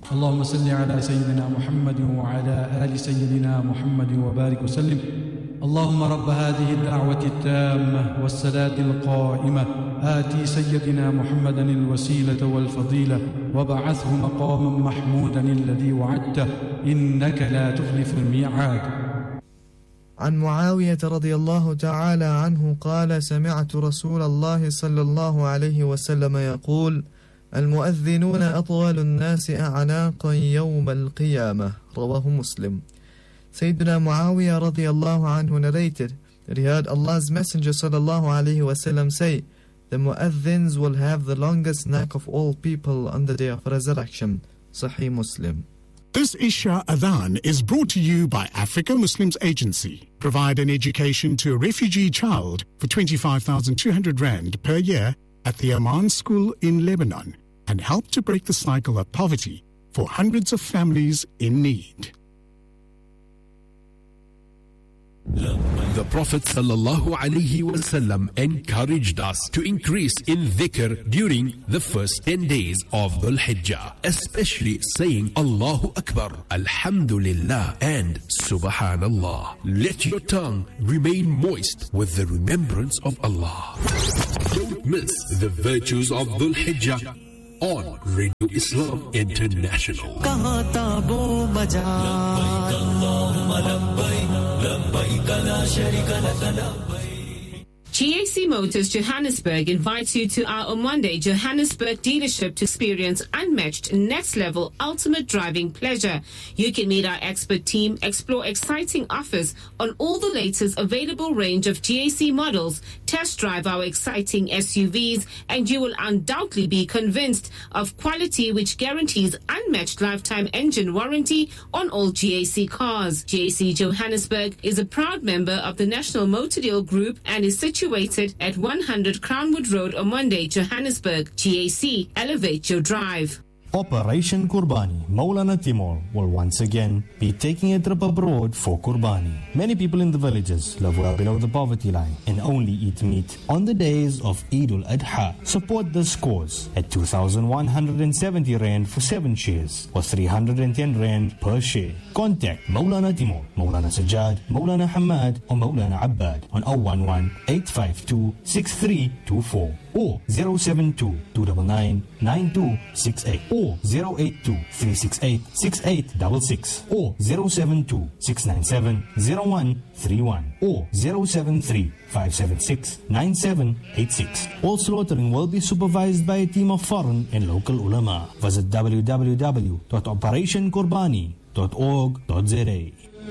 اللهم صل على سيدنا محمد وعلى آل سيدنا محمد وبارك وسلم. اللهم رب هذه الدعوة التامة والصلاة القائمة آتي سيدنا محمدا الوسيلة والفضيلة وبعثه مقاما محمودا الذي وعدته إنك لا تخلف الميعاد. عن معاوية رضي الله تعالى عنه قال: سمعت رسول الله صلى الله عليه وسلم يقول: المؤذنون أطول الناس أعناقا يوم القيامة. رواه Muslim. Sayyidina Muawiyah radiallahu anhu narrated that he heard Allah's Messenger sallallahu alayhi wasallam say, the mu'adhins will have the longest neck of all people on the day of resurrection. Sahih Muslim. This Isha Adhan is brought to you by Africa Muslims Agency. Provide an education to a refugee child for 25,200 Rand per year at the Aman School in Lebanon and help to break the cycle of poverty for hundreds of families in need. The Prophet ﷺ encouraged us to increase in dhikr during the first 10 days of Dhul Hijjah, especially saying Allahu Akbar, Alhamdulillah and Subhanallah. Let your tongue remain moist with the remembrance of Allah. Don't miss the virtues of Dhul Hijjah on Radio Islam International. GAC Motors Johannesburg invites you to our Monday Johannesburg dealership to experience unmatched next-level ultimate driving pleasure. You can meet our expert team, explore exciting offers on all the latest available range of GAC models, test drive our exciting SUVs, and you will undoubtedly be convinced of quality which guarantees unmatched lifetime engine warranty on all GAC cars. GAC Johannesburg is a proud member of the National Motor Deal Group and is situated at 100 Crownwood Road, Omonde, Johannesburg. GAC, elevate your drive. Operation Kurbani, Maulana Timur will once again be taking a trip abroad for Kurbani. Many people in the villages live well below the poverty line and only eat meat on the days of Eid al-Adha. Support this cause at 2,170 Rand for 7 shares or 310 Rand per share. Contact Maulana Timur, Maulana Sajjad, Maulana Hamad or Maulana Abbad on 011-852-6324 or 072-299-9268 or 082-368-6866 or 072-697-0131 or 073-576-9786. All slaughtering will be supervised by a team of foreign and local ulama. Visit www.operationkurbani.org.za.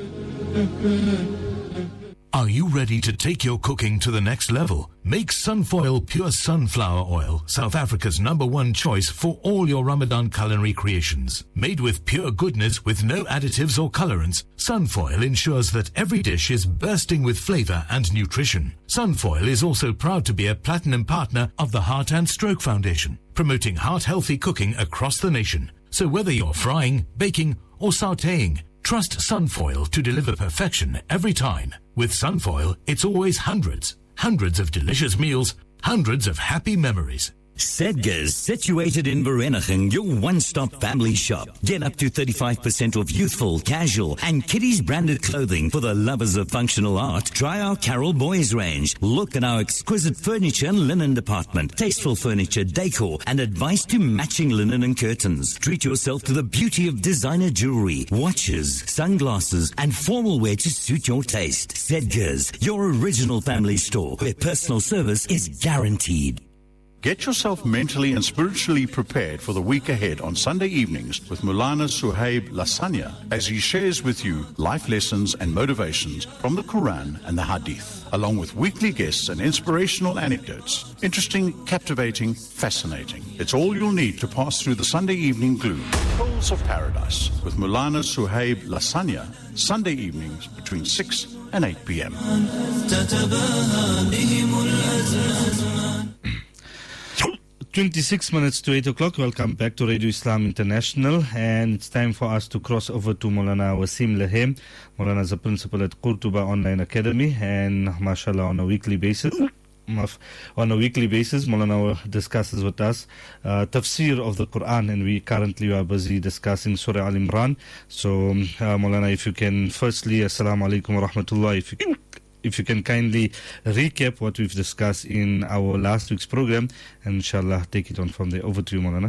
Are you ready to take your cooking to the next level? Make Sunfoil Pure Sunflower Oil, South Africa's #1 choice for all your Ramadan culinary creations. Made with pure goodness with no additives or colorants, Sunfoil ensures that every dish is bursting with flavor and nutrition. Sunfoil is also proud to be a platinum partner of the Heart and Stroke Foundation, promoting heart-healthy cooking across the nation. So whether you're frying, baking, or sautéing, trust Sunfoil to deliver perfection every time. With Sunfoil, it's always hundreds of delicious meals, hundreds of happy memories. Sedgars, situated in Vereeniging, your one-stop family shop. Get up to 35% off youthful, casual, and kiddies branded clothing for the lovers of functional art. Try our Carol Boys range. Look at our exquisite furniture and linen department. Tasteful furniture, decor, and advice to matching linen and curtains. Treat yourself to the beauty of designer jewelry, watches, sunglasses, and formal wear to suit your taste. Sedgars, your original family store, where personal service is guaranteed. Get yourself mentally and spiritually prepared for the week ahead on Sunday evenings with Maulana Suhaib Lasanya as he shares with you life lessons and motivations from the Quran and the Hadith, along with weekly guests and inspirational anecdotes. Interesting, captivating, fascinating. It's all you'll need to pass through the Sunday evening gloom. Pearls of Paradise with Maulana Suhaib Lasanya, Sunday evenings between 6 and 8 p.m. 26 minutes to 8 o'clock. Welcome back to Radio Islam International, and it's time for us to cross over to Maulana Wasim Lahem. Maulana is a principal at Qurtuba Online Academy, and mashallah on a weekly basis on a weekly basis. Maulana discusses with us tafsir of the Quran, and we currently are busy discussing Surah Al-Imran. So Maulana, if you can firstly, Assalamu alaikum wa rahmatullah, if you can kindly recap what we've discussed in our last week's program, and inshallah take it on from there. Over to you, Maulana.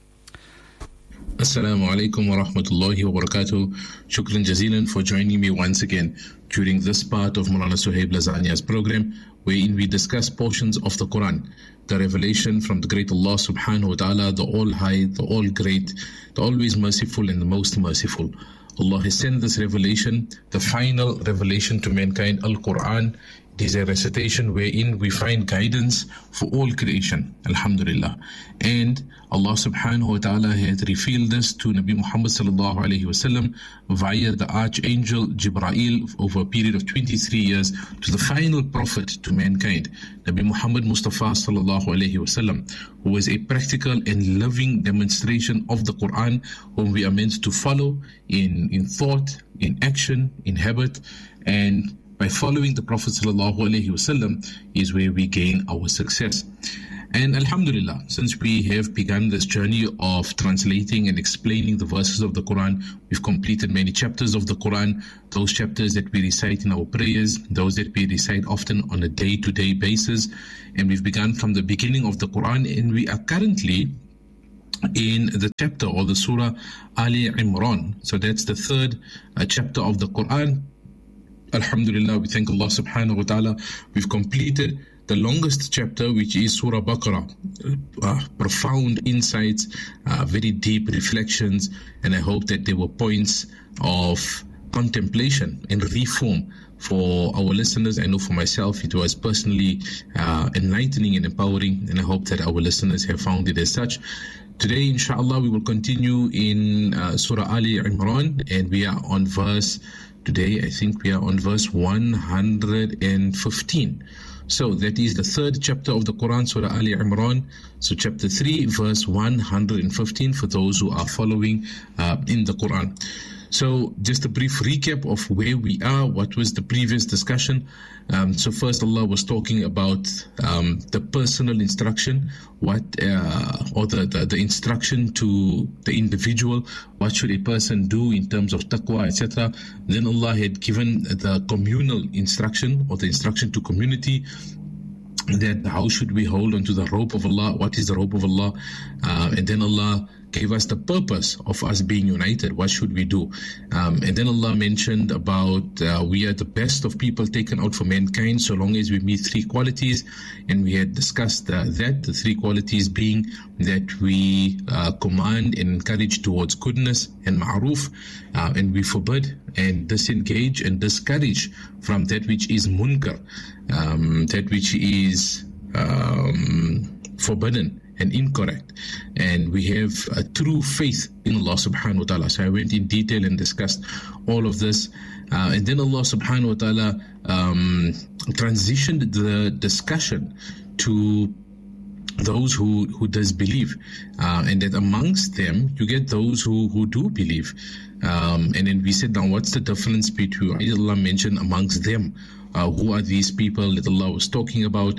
Assalamu alaikum wa rahmatullahi wa barakatuh. Shukran jazilan for joining me once again during this part of Maulana Suhaib Lasania's program, wherein we discuss portions of the Quran, the revelation from the great Allah subhanahu wa ta'ala, the all high, the all great, the always merciful and the most merciful. Allah has sent this revelation, the final revelation to mankind, Al-Quran. It is a recitation wherein we find guidance for all creation, alhamdulillah. And Allah subhanahu wa ta'ala had revealed this to Nabi Muhammad sallallahu alayhi wasallam via the archangel Jibreel over a period of 23 years to the final prophet to mankind, Nabi Muhammad Mustafa sallallahu alayhi wasallam, who was a practical and living demonstration of the Quran, whom we are meant to follow in thought, in action, in habit, and by following the Prophet ﷺ is where we gain our success. And alhamdulillah, since we have begun this journey of translating and explaining the verses of the Quran, we've completed many chapters of the Quran, those chapters that we recite in our prayers, those that we recite often on a day-to-day basis. And we've begun from the beginning of the Quran, and we are currently in the chapter or the Surah Ali Imran. So that's the third chapter of the Quran. Alhamdulillah, we thank Allah subhanahu wa ta'ala. We've completed the longest chapter, which is Surah Baqarah. Profound insights, very deep reflections, and I hope that there were points of contemplation and reform for our listeners. I know for myself it was personally enlightening and empowering, and I hope that our listeners have found it as such. Today, inshallah, we will continue in Surah Ali Imran, and we are on verse, today I think we are on verse 115. So that is the third chapter of the Quran, Surah Ali Imran. So chapter 3, verse 115 for those who are following in the Quran. So just a brief recap of where we are, what was the previous discussion. So first Allah was talking about the personal instruction, or the instruction to the individual, what should a person do in terms of taqwa, etc. Then Allah had given the communal instruction, or the instruction to community, that how should we hold on to the rope of Allah, what is the rope of Allah, and then Allah gave us the purpose of us being united. What should we do? And then Allah mentioned about we are the best of people taken out for mankind so long as we meet three qualities, and we had discussed that the three qualities being that we command and encourage towards goodness and ma'ruf, and we forbid and disengage and discourage from that which is munkar, that which is forbidden and incorrect, and we have a true faith in Allah subhanahu wa ta'ala. So I went in detail and discussed all of this, and then Allah subhanahu wa ta'ala transitioned the discussion to those who does believe, and that amongst them you get those who do believe, and then we said, now what's the difference between, Allah mentioned amongst them, who are these people that Allah was talking about?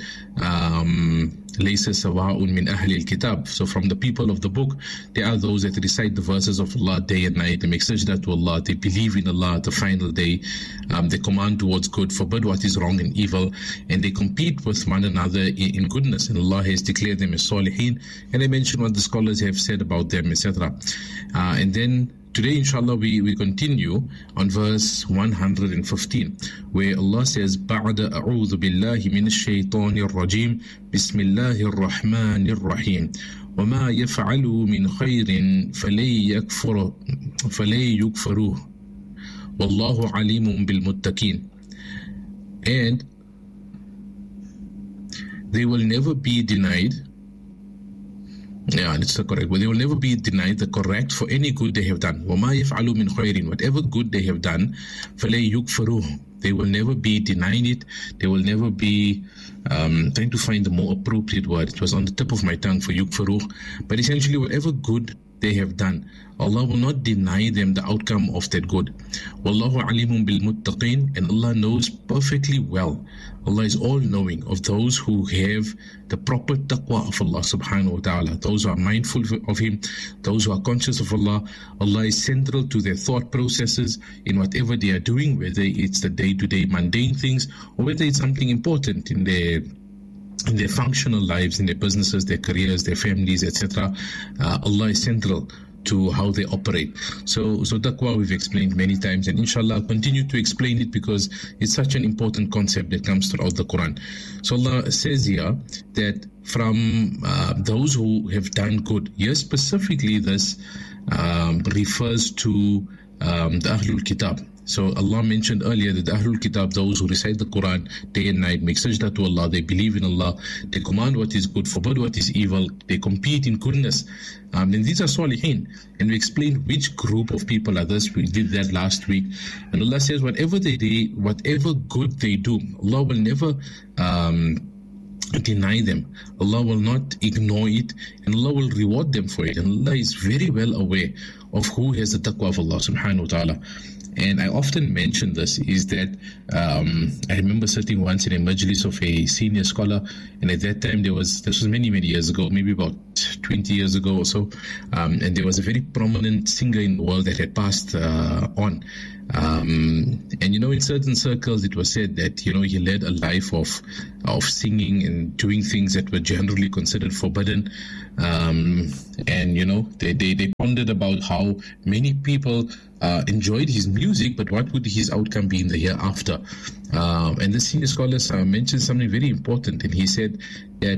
لَيْسَ سَوَاءٌ مِّنْ أَهْلِ الْكِتَابِ. So from the people of the book, there are those that recite the verses of Allah day and night. They make sajda to Allah. They believe in Allah, the final day. They command towards good, forbid what is wrong and evil, and they compete with one another in goodness. And Allah has declared them as salihin. And I mentioned what the scholars have said about them, etc. And then today, inshallah, we continue on verse 115, where Allah says, بَعْدَ أَعُوذُ بِاللَّهِ مِنَ الشَّيْطَانِ الرَّجِيمِ بِسْمِ اللَّهِ الرَّحْمَنِ الرَّحِيمِ وَمَا يَفْعَلُوا مِنْ خَيْرٍ فَلَيْ يُكْفَرُوهُ وَاللَّهُ عَلِيمٌ بِالْمُتَّقِينَ. And they will never be denied. Yeah, it's the correct. But they will never be denied the correct for any good they have done. وَمَا يَفْعَلُوا مِنْ خَيْرٍ. Whatever good they have done, فَلَيْ يُكْفَرُوهُ. They will never be denying it. They will never be trying to find the more appropriate word. It was on the tip of my tongue for yukfaruh. But essentially, whatever good they have done, Allah will not deny them the outcome of that good. Wallahu alimun bil muttaqin, and Allah knows perfectly well. Allah is all-knowing of those who have the proper taqwa of Allah subhanahu wa ta'ala, those who are mindful of Him, those who are conscious of Allah. Allah is central to their thought processes in whatever they are doing, whether it's the day-to-day mundane things or whether it's something important in their functional lives, in their businesses, their careers, their families, etc. Allah is central to how they operate. So taqwa we've explained many times, and inshallah I'll continue to explain it because it's such an important concept that comes throughout the Quran. So Allah says here that from those who have done good, here specifically this refers to the Ahlul Kitab. So Allah mentioned earlier that the Ahlul Kitab, those who recite the Quran day and night, make sajda to Allah, they believe in Allah, they command what is good, forbid what is evil, they compete in goodness. And these are Salihin. And we explained which group of people are this. We did that last week. And Allah says whatever they do, whatever good they do, Allah will never deny them. Allah will not ignore it, and Allah will reward them for it. And Allah is very well aware of who has the taqwa of Allah subhanahu wa ta'ala. And I often mention this, is that I remember sitting once in a majlis of a senior scholar, and at that time this was many years ago, maybe about 20 years ago or so, and there was a very prominent singer in the world that had passed on. And in certain circles it was said that he led a life of singing and doing things that were generally considered forbidden. And they pondered about how many people enjoyed his music, but what would his outcome be in the hereafter? And the senior scholars mentioned something very important, and he said that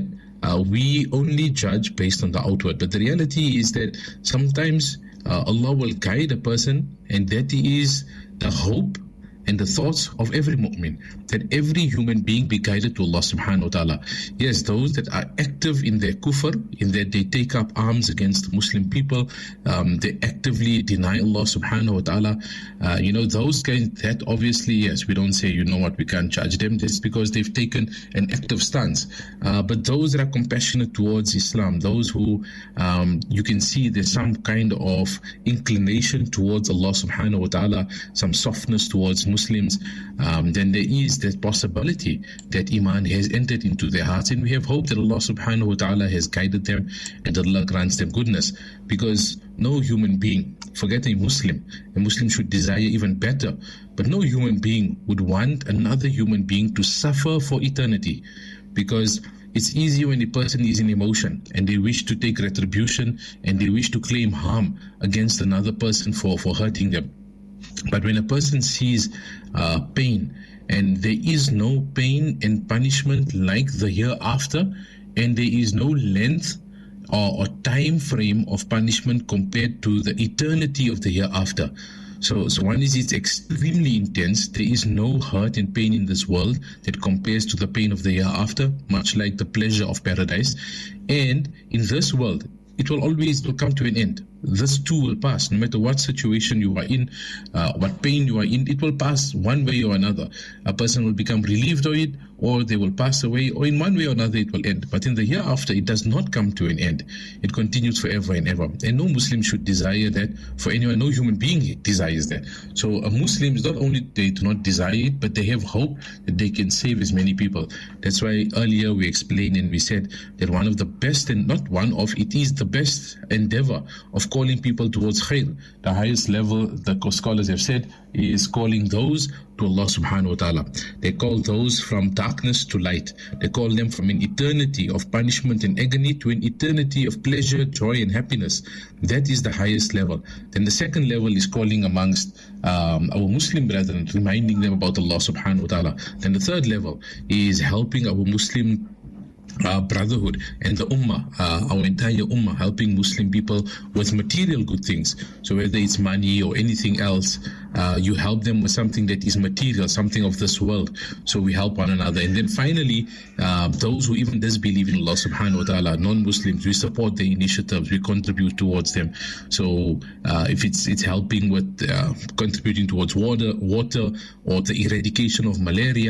we only judge based on the outward, but the reality is that sometimes Allah will guide a person, and that is the hope and the thoughts of every mu'min, that every human being be guided to Allah subhanahu wa ta'ala. Yes, those that are active in their kufr, in that they take up arms against Muslim people, they actively deny Allah subhanahu wa ta'ala, those guys, that obviously, yes, we don't say, we can't judge them. That's because they've taken an active stance. But those that are compassionate towards Islam, those who you can see there's some kind of inclination towards Allah subhanahu wa ta'ala, some softness towards Muslims, then there is that possibility that Iman has entered into their hearts, and we have hope that Allah subhanahu wa ta'ala has guided them and that Allah grants them goodness, because no human being, forget a Muslim should desire even better, but no human being would want another human being to suffer for eternity, because it's easy when a person is in emotion and they wish to take retribution and they wish to claim harm against another person for hurting them. But when a person sees pain, and there is no pain and punishment like the hereafter, and there is no length or time frame of punishment compared to the eternity of the hereafter. So one is, it's extremely intense. There is no hurt and pain in this world that compares to the pain of the hereafter, much like the pleasure of paradise. And in this world, it will always come to an end. This too will pass. No matter what situation you are in, what pain you are in, it will pass one way or another. A person will become relieved of it, or they will pass away, or in one way or another it will end. But in the hereafter, it does not come to an end. It continues forever and ever. And no Muslim should desire that for anyone. No human being desires that. So a Muslim is not only they do not desire it, but they have hope that they can save as many people. That's why earlier we explained and we said that one of the best, and not one of, it is the best endeavor of calling people towards khair. The highest level, the scholars have said, is calling those to Allah subhanahu wa ta'ala. They call those from darkness to light. They call them from an eternity of punishment and agony to an eternity of pleasure, joy and happiness. That is the highest level. Then the second level is calling amongst our Muslim brethren, reminding them about Allah subhanahu wa ta'ala. Then the third level is helping our Muslim brotherhood and the ummah, our entire ummah, helping Muslim people with material good things. So whether it's money or anything else, you help them with something that is material, something of this world. So we help one another. And then finally, those who even disbelieve in Allah subhanahu wa ta'ala, non-Muslims, we support their initiatives, we contribute towards them. So if it's helping with contributing towards water or the eradication of malaria,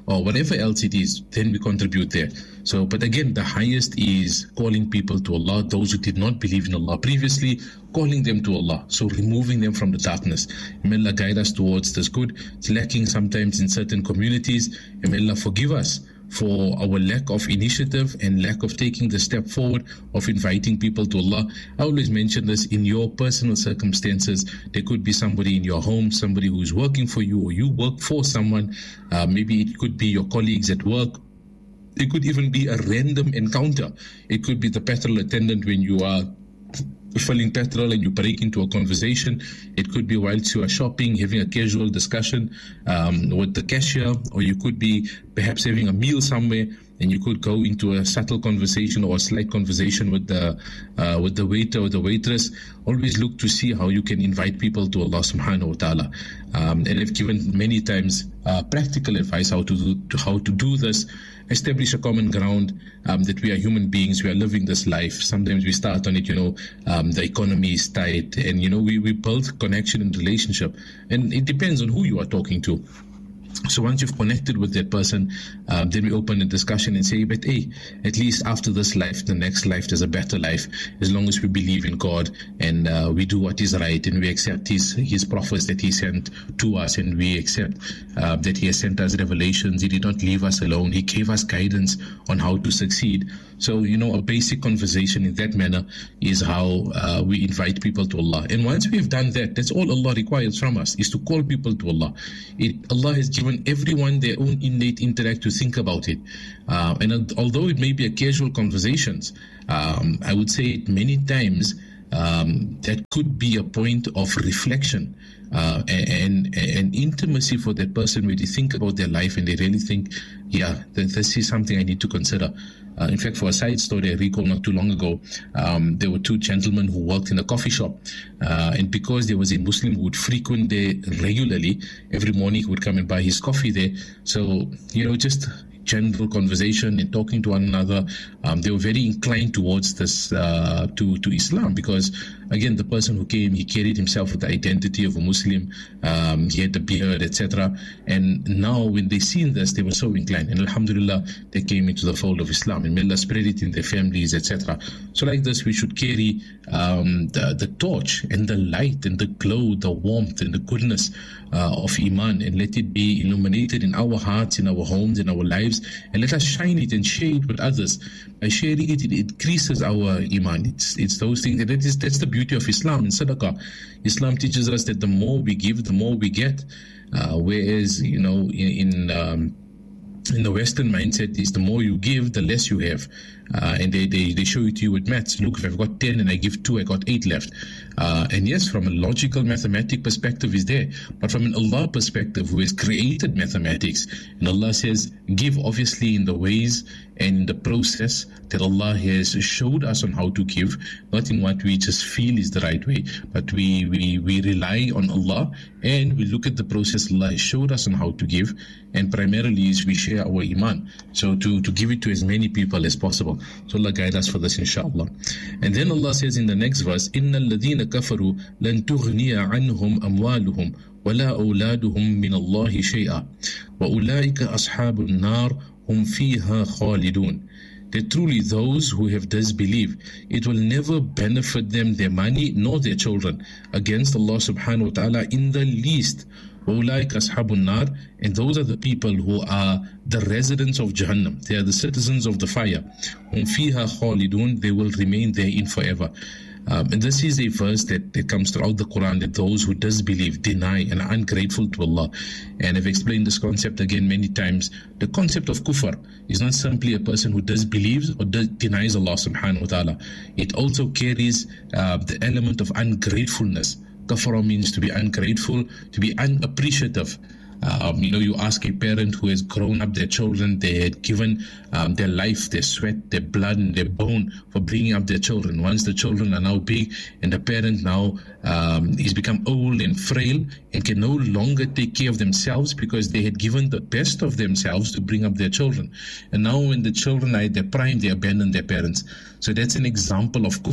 or whatever else it is, then we contribute there. So, but again, the highest is calling people to Allah, those who did not believe in Allah previously, calling them to Allah, so removing them from the darkness. May Allah guide us towards this good. It's lacking sometimes in certain communities, and may Allah forgive us for our lack of initiative and lack of taking the step forward of inviting people to Allah. I always mention this, in your personal circumstances. There could be somebody in your home, somebody who is working for you, or you work for someone. Maybe it could be your colleagues at work. It could even be a random encounter. It could be the petrol attendant when you are filling petrol and you break into a conversation. It could be whilst you are shopping, having a casual discussion with the cashier, or you could be perhaps having a meal somewhere and you could go into a subtle conversation or a slight conversation with the waiter or the waitress. Always look to see how you can invite people to Allah subhanahu wa ta'ala. And I've given many times practical advice how to do this. Establish a common ground, that we are human beings, we are living this life. Sometimes we start on it, the economy is tight, and we build connection and relationship, and it depends on who you are talking to. So once you've connected with that person, then we open a discussion and say, but hey, at least after this life, the next life, there's a better life, as long as we believe in God and we do what is right, and we accept His prophets that He sent to us, and we accept that He has sent us revelations. He did not leave us alone. He gave us guidance on how to succeed. So, a basic conversation in that manner is how we invite people to Allah. And once we've done that, that's all Allah requires from us, is to call people to Allah. Allah has given everyone their own innate intellect to think about it. And although it may be a casual conversations, I would say many times that could be a point of reflection and intimacy for that person, where they think about their life and they really think, yeah, this is something I need to consider. In fact, for a side story, I recall not too long ago, there were two gentlemen who worked in a coffee shop, and because there was a Muslim who would frequent there regularly, every morning he would come and buy his coffee there. So, just general conversation and talking to one another, they were very inclined towards this, to Islam, because again, the person who came, he carried himself with the identity of a Muslim, he had the beard, etc. And now when they seen this, they were so inclined, and alhamdulillah, they came into the fold of Islam, and may Allah spread it in their families, etc. So like this, we should carry the torch and the light and the glow, the warmth and the goodness of Iman, and let it be illuminated in our hearts, in our homes, in our lives, and let us shine it and share it with others. By sharing it, it increases our Iman. It's those things, and that's the beauty of Islam and Sadaqah. Islam teaches us that the more we give, the more we get, whereas in the Western mindset is the more you give, the less you have. And they show it to you with maths. Look, if I've got 10 and I give 2, I got 8 left. And yes, from a logical mathematic perspective is there, but from an Allah perspective, who has created mathematics, and Allah says, give obviously in the ways and in the process that Allah has showed us on how to give, not in what we just feel is the right way, but we rely on Allah and we look at the process Allah has showed us on how to give, and primarily is we share our Iman, so to give it to as many people as possible. So Allah guide us for this, inshallah. And then Allah says in the next verse, إِنَّ الَّذِينَ كَفَرُوا لَن تُغْنِيَ عَنْهُمْ أَمْوَالُهُمْ وَلَا أَوْلَادُهُمْ مِنَ اللَّهِ شَيْئًا وَأُولَٰئِكَ أَصْحَابُ النَّارِ هُمْ فِيهَا خَالِدُونَ. That truly those who have disbelieved, it will never benefit them their money nor their children against Allah subhanahu wa ta'ala in the least. وَأُولَٰئِكَ أَصْحَابُ النَّارِ, and those are the people who are the residents of Jahannam. They are the citizens of the fire. هُمْ فِيهَا خَالِدُونَ, they will remain therein forever. And this is a verse that comes throughout the Quran, that those who disbelieve, deny, and are ungrateful to Allah. And I've explained this concept again many times. The concept of kufr is not simply a person who disbelieves or denies Allah subhanahu wa ta'ala. It also carries the element of ungratefulness. Kafara means to be ungrateful, to be unappreciative. You ask a parent who has grown up their children, they had given their life, their sweat, their blood and their bone for bringing up their children. Once the children are now big and the parent now is become old and frail and can no longer take care of themselves because they had given the best of themselves to bring up their children. And now when the children are at their prime, they abandon their parents. So that's an example of kufr.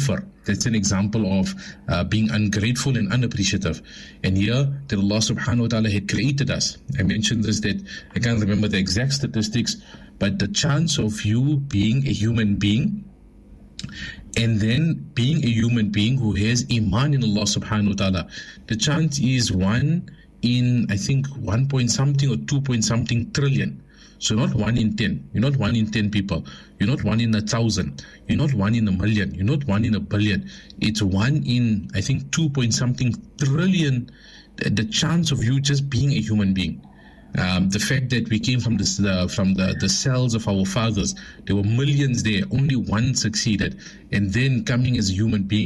That's an example of being ungrateful and unappreciative. And here, that Allah subhanahu wa ta'ala had created us. I mentioned this, that I can't remember the exact statistics, but the chance of you being a human being and then being a human being who has iman in Allah subhanahu wa ta'ala, the chance is 1 in, I think, 1 point something or 2 point something trillion. So not 1 in 10. You're not 1 in 10 people. You're not 1 in 1,000. You're not 1 in a million. You're not 1 in a billion. It's 1 in, I think, 2 point something trillion. The chance of you just being a human being. The fact that we came from the cells of our fathers, there were millions there, only one succeeded, and then coming as a human being,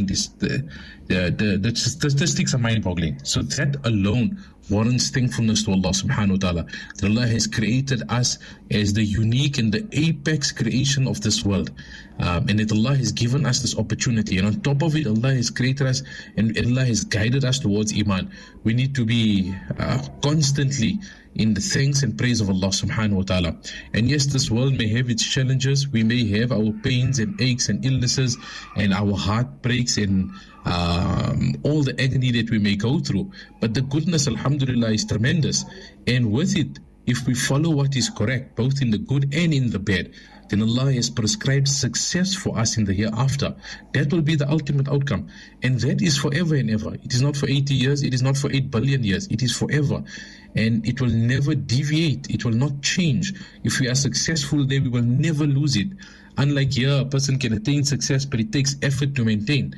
the statistics are mind-boggling. So that alone warrants thankfulness to Allah subhanahu wa ta'ala, that Allah has created us as the unique and the apex creation of this world, and that Allah has given us this opportunity, and on top of it, Allah has created us and Allah has guided us towards iman. We need to be constantly in the thanks and praise of Allah subhanahu wa ta'ala. And yes, this world may have its challenges. We may have our pains and aches and illnesses and our heartbreaks and all the agony that we may go through. But the goodness, alhamdulillah, is tremendous. And with it, if we follow what is correct, both in the good and in the bad, then Allah has prescribed success for us in the hereafter. That will be the ultimate outcome. And that is forever and ever. It is not for 80 years. It is not for 8 billion years. It is forever. And it will never deviate. It will not change. If we are successful there, we will never lose it. Unlike here, a person can attain success, but it takes effort to maintain.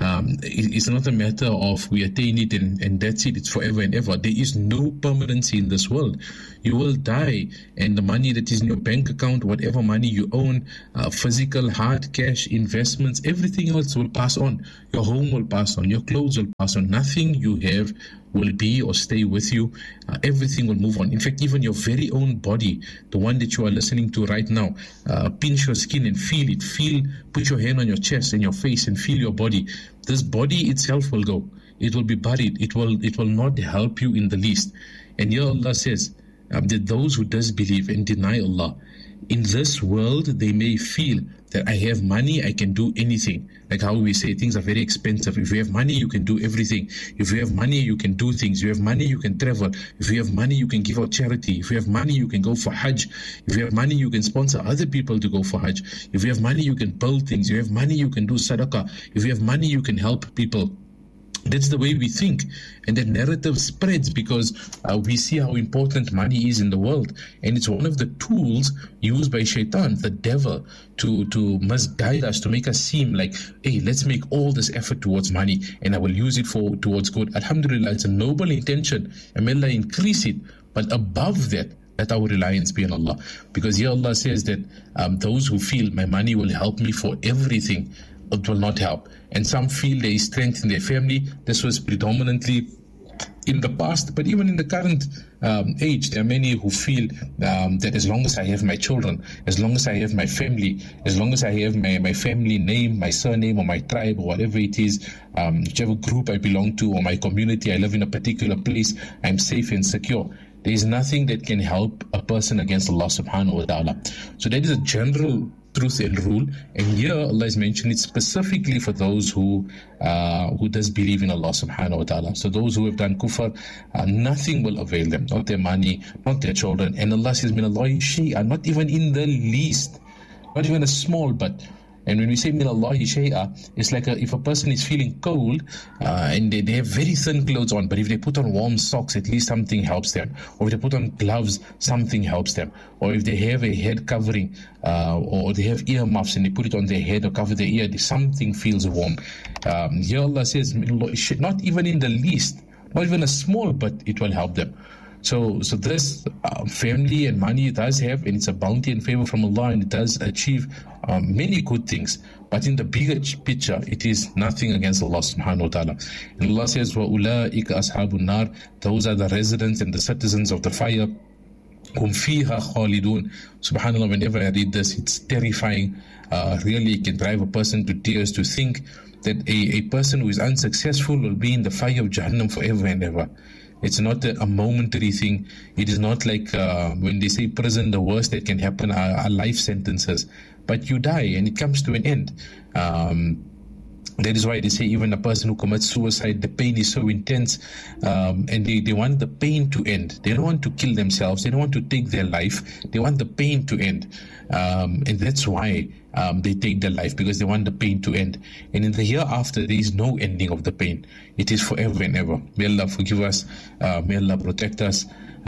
It's not a matter of we attain it and that's it. It's forever and ever. There is no permanency in this world. You will die, and the money that is in your bank account, whatever money you own, physical, hard cash, investments, everything else will pass on. Your home will pass on. Your clothes will pass on. Nothing you have will be or stay with you. Everything will move on. In fact, even your very own body, the one that you are listening to right now, pinch your skin and feel it. Put your hand on your chest and your face and feel your body. This body itself will go. It will be buried. It will not help you in the least. And here Allah says that those who does believe and deny Allah, in this world they may feel that I have money, I can do anything. Like how we say things are very expensive. If you have money, you can do everything. If you have money, you can do things. If you have money, you can travel. If you have money, you can give out charity. If you have money, you can go for Hajj. If you have money, you can sponsor other people to go for Hajj. If you have money, you can build things. If you have money, you can do sadaqah. If you have money, you can help people. That's the way we think, and that narrative spreads because we see how important money is in the world, and it's one of the tools used by shaitan, the devil, to misguide us, to make us seem like, hey, let's make all this effort towards money and I will use it towards good. Alhamdulillah, it's a noble intention, and may Allah increase it, but above that, let our reliance be on Allah, because here Allah says that those who feel my money will help me for everything, it will not help. And some feel there is strength in their family. This was predominantly in the past, but even in the current age, there are many who feel that as long as I have my children, as long as I have my family, as long as I have my family name, my surname, or my tribe, or whatever it is, whichever group I belong to, or my community, I live in a particular place, I'm safe and secure. There is nothing that can help a person against Allah subhanahu wa ta'ala. So that is a general truth and rule, and here Allah is mentioning it specifically for those who does believe in Allah subhanahu wa ta'ala. So those who have done kufr, nothing will avail them, not their money, not their children. And Allah says, min Allahi shay'a, not even in the least, not even a small but. And when we say min Allahi shay'a, it's like if a person is feeling cold and they have very thin clothes on, but if they put on warm socks, at least something helps them. Or if they put on gloves, something helps them. Or if they have a head covering or they have ear muffs and they put it on their head or cover their ear, something feels warm. Here Allah says, not even in the least, not even a small, but it will help them. So this family and money it does have, and it's a bounty and favor from Allah, and it does achieve many good things. But in the bigger picture, it is nothing against Allah subhanahu wa ta'ala. And Allah says, وَأُولَٰئِكَ أَصْحَابُ النَّارِ, those are the residents and the citizens of the fire. هُمْ فِيهَا خَالِدُونَ. SubhanAllah, whenever I read this, it's terrifying. Really, it can drive a person to tears to think that a person who is unsuccessful will be in the fire of Jahannam forever and ever. It's not a momentary thing. It is not like when they say prison, the worst that can happen are life sentences. But you die and it comes to an end. That is why they say even a person who commits suicide, the pain is so intense, and they want the pain to end. They don't want to kill themselves. They don't want to take their life. They want the pain to end. And that's why they take their life, because they want the pain to end. And in the hereafter, there is no ending of the pain. It is forever and ever. May Allah forgive us. May Allah protect us.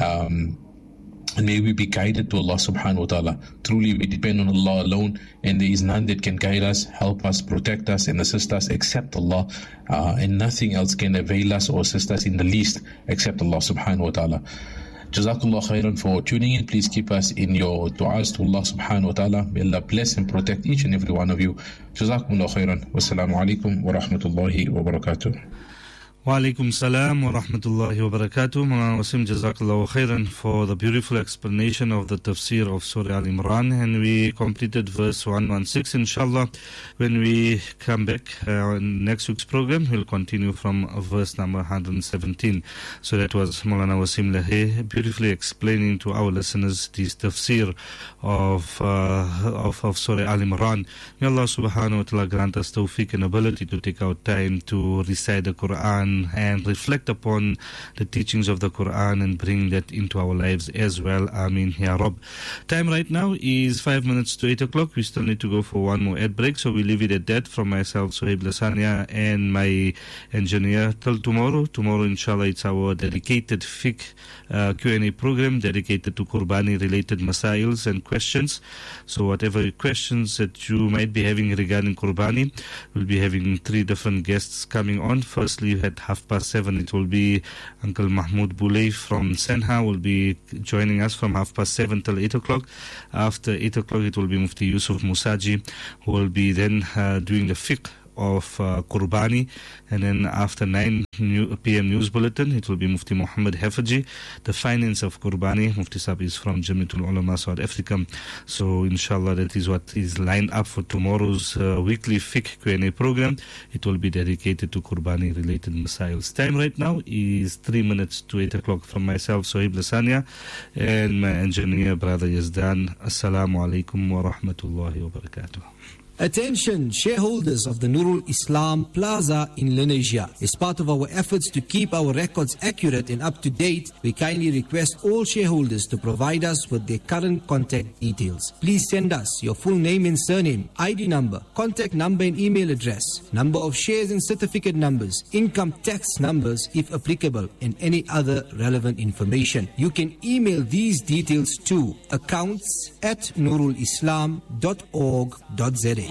And may we be guided to Allah subhanahu wa ta'ala. Truly we depend on Allah alone, and there is none that can guide us, help us, protect us and assist us except Allah, and nothing else can avail us or assist us in the least except Allah subhanahu wa ta'ala. Jazakallah khairan for tuning in. Please keep us in your du'as to Allah subhanahu wa ta'ala. May Allah bless and protect each and every one of you. Jazakumullah khairan. Wassalamu alaikum wa rahmatullahi wa barakatuh. Wa alaikum salam wa rahmatullahi wa barakatuh. Mawlana Wasim, Jazakallahu khairan for the beautiful explanation of the tafsir of Surah Al-Imran, and we completed verse 116. Inshallah, when we come back in next week's program, we'll continue from verse number 117. So that was Mawlana Wasim Lahe beautifully explaining to our listeners this tafsir of Surah Al-Imran. May Allah subhanahu wa ta'ala grant us tawfiq and ability to take our time to recite the Quran and reflect upon the teachings of the Quran and bring that into our lives as well. Ameen Ya Rabb. Time right now is 5 minutes to 8 o'clock. We still need to go for one more ad break, so we leave it at that from myself, Suhaib Lasania, and my engineer till tomorrow. Tomorrow, inshallah, it's our dedicated fiqh Q&A program dedicated to Qurbani related masails and questions. So whatever questions that you might be having regarding Qurbani, we'll be having 3 different guests coming on. Firstly, at 7:30, it will be Uncle Mahmoud Boulay from Senha will be joining us from 7:30 till 8 o'clock. After 8 o'clock, it will be Mufti Yusuf Musaji, who will be then doing the fiqh of Qurbani, and then after 9 p.m. news bulletin, it will be Mufti Muhammad Hafaji, the finance of Qurbani. Mufti Sahib is from Jamiatul Ulama South Africa. So inshallah, that is what is lined up for tomorrow's weekly fiqh Q&A program. It will be dedicated to Qurbani related masails. Time right now is 3 minutes to 8 o'clock. From myself, Suhaib Lasania, and my engineer brother Yazdan. Assalamu alaikum wa rahmatullahi wa barakatuh. Attention shareholders of the Nurul Islam Plaza in Lenasia. As part of our efforts to keep our records accurate and up to date, we kindly request all shareholders to provide us with their current contact details. Please send us your full name and surname, ID number, contact number and email address, number of shares and certificate numbers, income tax numbers if applicable, and any other relevant information. You can email these details to accounts@nurulislam.org.za.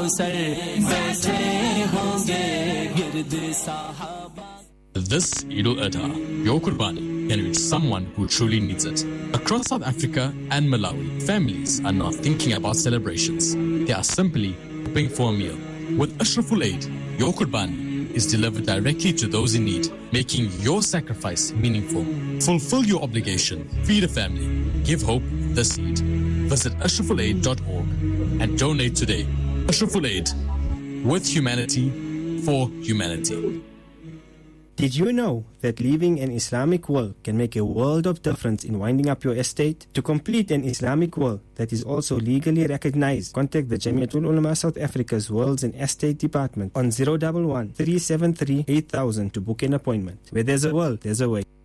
This Eid al-Adha, your Qurbani can reach someone who truly needs it. Across South Africa and Malawi, families are not thinking about celebrations. They are simply hoping for a meal. With Ashraful Aid, your Qurbani is delivered directly to those in need, making your sacrifice meaningful. Fulfill your obligation, feed a family, give hope this Eid. Visit ashrafulaid.org and donate today. Ashraful Aid, with humanity, for humanity. Did you know that leaving an Islamic will can make a world of difference in winding up your estate? To complete an Islamic will that is also legally recognized, contact the Jamiatul Ulama South Africa's Wills and Estate Department on 011 373 8000 to book an appointment. Where there's a will, there's a way.